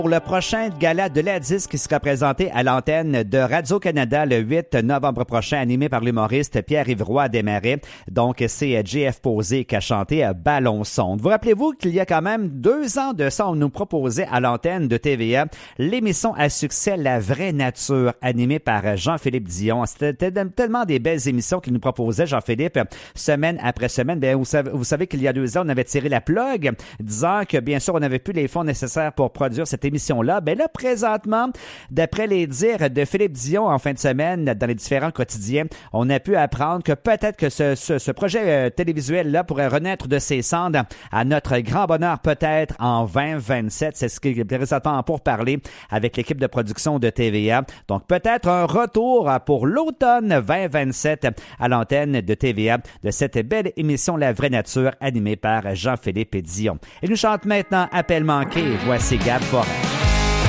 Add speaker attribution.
Speaker 1: Pour le prochain gala de la disque qui sera présenté à l'antenne de Radio-Canada le 8 novembre prochain, animé par l'humoriste Pierre-Yves Roy Desmarais. Donc, c'est JF Posé qui a chanté Ballon Sonde. Vous rappelez-vous qu'il y a quand même 2 ans de ça, on nous proposait à l'antenne de TVA l'émission à succès La Vraie Nature, animée par Jean-Philippe Dion. C'était tellement des belles émissions qu'il nous proposait, Jean-Philippe, semaine après semaine. Bien, vous savez qu'il y a 2 ans, on avait tiré la plug, disant que, bien sûr, on n'avait plus les fonds nécessaires pour produire cette émission-là. Ben là, présentement, d'après les dires de Philippe Dion en fin de semaine dans les différents quotidiens, on a pu apprendre que peut-être que ce projet télévisuel-là pourrait renaître de ses cendres à notre grand bonheur, peut-être en 2027. C'est ce qui est présentement pour parler avec l'équipe de production de TVA. Donc, peut-être un retour pour l'automne 2027 à l'antenne de TVA de cette belle émission La Vraie Nature animée par Jean-Philippe Dion. Il nous chante maintenant Appel manqué. Voici Gab Forêt.